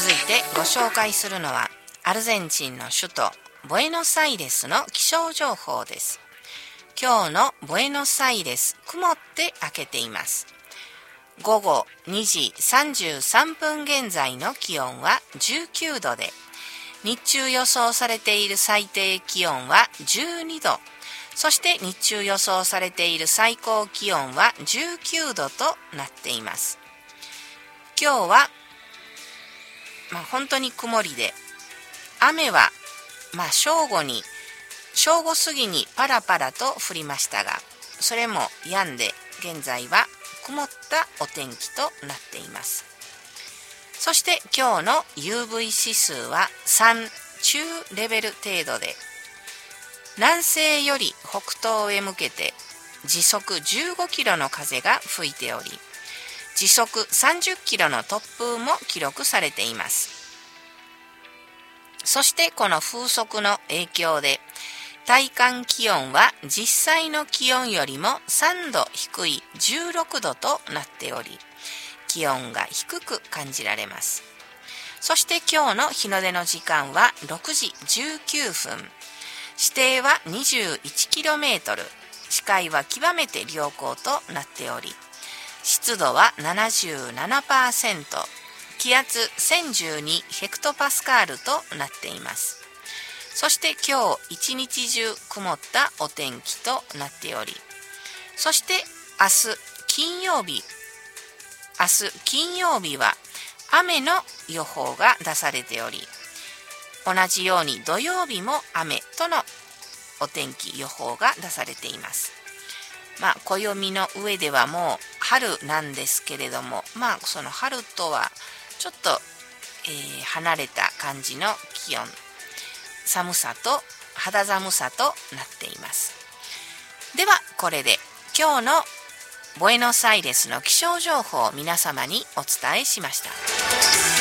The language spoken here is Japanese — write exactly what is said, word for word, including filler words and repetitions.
続いてご紹介するのはアルゼンチンの首都ブエノスアイレスの気象情報です。今日のブエノスアイレス、曇って明けています。午後にじさんじゅうさんぷん現在の気温はじゅうきゅうどで、日中予想されている最低気温はじゅうにど、そして日中予想されている最高気温はじゅうきゅうどとなっています。今日は、まあ、本当に曇りで、雨は、まあ、正午に正午過ぎにパラパラと降りましたが、それも止んで現在は曇ったお天気となっています。そして今日の ユーブイ 指数はさん中レベル程度で、南西より北東へ向けて時速じゅうごキロの風が吹いており、時速さんじゅっキロの突風も記録されています。そしてこの風速の影響で体感気温は実際の気温よりもさんど低いじゅうろくどとなっており、気温が低く感じられます。そして今日の日の出の時間はろくじじゅうきゅうふん、視程は にじゅういちキロメートル、視界は極めて良好となっており、湿度は ななじゅうななパーセント、気圧せんじゅうにヘクトパスカールとなっています。そして今日一日中曇ったお天気となっており、そして明日金曜日、明日金曜日は雨の予報が出されており、同じように土曜日も雨とのお天気予報が出されています。まあ暦の上ではもう春なんですけれども、まあその春とはちょっと、えー、離れた感じの気温、寒さと肌寒さとなっています。ではこれで今日のブエノスアイレスの気象情報を皆様にお伝えしました。